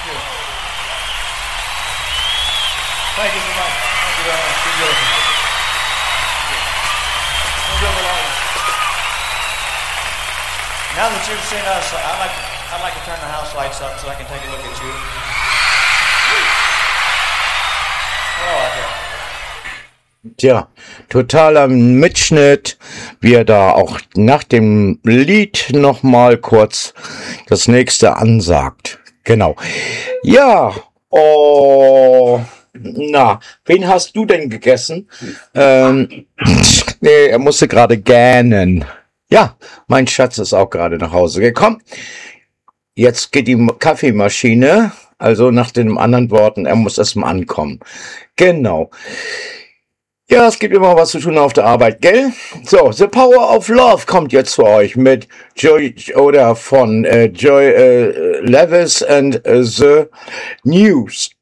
you. Thank you so much. Thank you very much. Be beautiful. Thank you. Now that you've seen us, I'd like to turn the house lights up so I can take a look at you. Hello out there. Tja, totaler Mitschnitt, wie er da auch nach dem Lied nochmal kurz das nächste ansagt. Genau. Ja, oh, na, wen hast du denn gegessen? Nee, er musste gerade gähnen. Ja, mein Schatz ist auch gerade nach Hause gekommen. Jetzt geht die Kaffeemaschine, also nach den anderen Worten, er muss erstmal ankommen. Genau. Ja, es gibt immer was zu tun auf der Arbeit, gell? So, The Power of Love kommt jetzt für euch mit Joy oder von Joy Levis and The News.